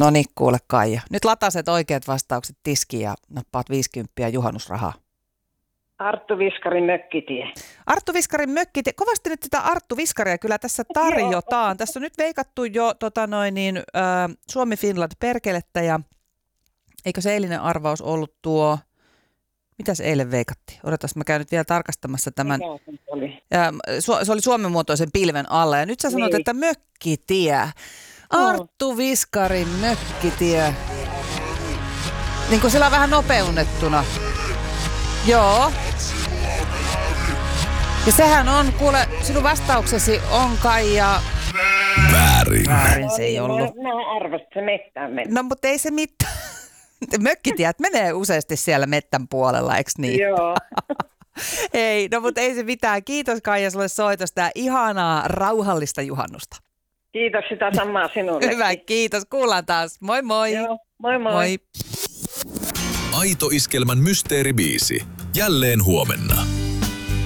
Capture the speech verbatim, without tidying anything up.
No niin, kuule Kaija. Nyt lataset oikeat vastaukset tiskiin ja nappaat viisikymppiä juhannusrahaa. Arttu Viskarin mökkitie. Arttu Viskarin mökkitie. Kovasti nyt sitä Arttu Viskaria kyllä tässä tarjotaan. Tässä on nyt veikattu jo tota noin, niin, äh, Suomi Finland perkelettä ja eikö se eilinen arvaus ollut tuo, mitäs eilen veikattiin? Odotas, mä käyn nyt vielä tarkastamassa tämän. Mikä se oli? Ja, se oli suomenmuotoisen pilven alla ja nyt sä sanot, niin. että mökkitie. Arttu Viskarin mökkitie. Niin kuin sillä on vähän nopeunettuna. Joo. Ja sehän on, kuule, sinun vastauksesi on Kaija... Väärin. Väärin se ei ollut. Mä, mä arvasin, että se mettään mennä. No, mutta ei se mitään. Mökkitiet menee useasti siellä mettän puolella, eikö niin? Joo. Ei, no mutta ei se mitään. Kiitos Kaija sulle soitosta ja ihanaa rauhallista juhannusta. Kiitos sitä samaa sinulle. Hyvä, kiitos. Kuullaan taas. Moi moi. Joo, moi moi. Moi. Aito Iskelmän mysteeribiisi. Jälleen huomenna.